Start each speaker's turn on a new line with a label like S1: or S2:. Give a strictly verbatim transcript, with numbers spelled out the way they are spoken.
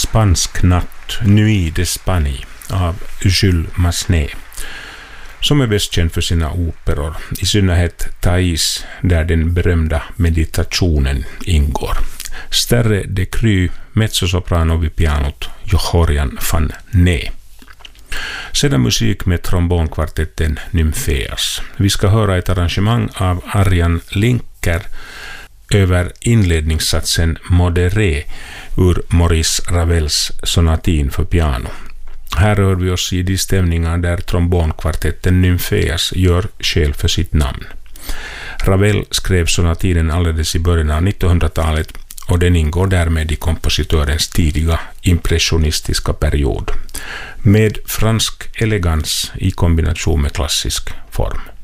S1: Spansk natt, Nuit d'Espagne av Jules Massenet, som är bäst känd för sina operor, i synnerhet Thais, där den berömda meditationen ingår. Sterre de Cry, mezzosoprano vid pianot, Jochorian van Nee. Sedan musik med trombonkvartetten Nymfeas. Vi ska höra ett arrangemang av Arjan Linker över inledningssatsen Modéré ur Maurice Ravels sonatin för piano. Här rör vi oss i de stämningar där trombonkvartetten Nymfeas gör skäl för sitt namn. Ravel skrev sonatinen alldeles i början av nittonhundratalet och den ingår därmed i kompositörens tidiga impressionistiska period, med fransk elegans i kombination med klassisk form.